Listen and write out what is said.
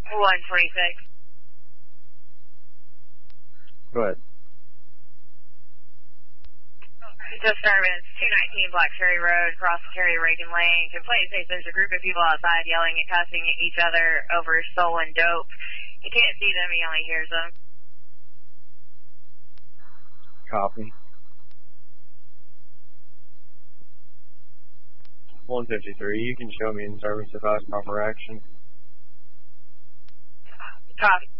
126. Go ahead. Disturbance, 219 Black Cherry Road, across Terry Reagan Lane. Complaint says there's a group of people outside yelling and cussing at each other over stolen dope. He can't see them, he only hears them. Copy. 153, you can show me in service if I have proper action. Copy.